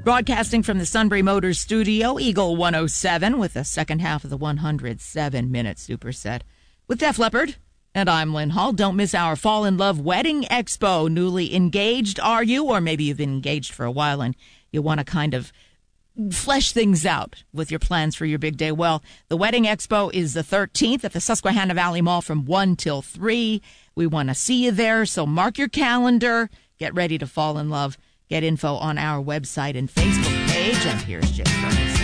Broadcasting from the Sunbury Motors studio, Eagle 107 with the second half of the 107-minute superset with Def Leppard. And I'm Lynn Hall. Don't miss our Fall in Love Wedding Expo. Newly engaged, are you? Or maybe you've been engaged for a while and you want to kind of flesh things out with your plans for your big day. Well, the Wedding Expo is the 13th at the Susquehanna Valley Mall from 1 till 3. We want to see you there, so mark your calendar. Get ready to fall in love. Get info on our website and Facebook page. And here's Jim Furness.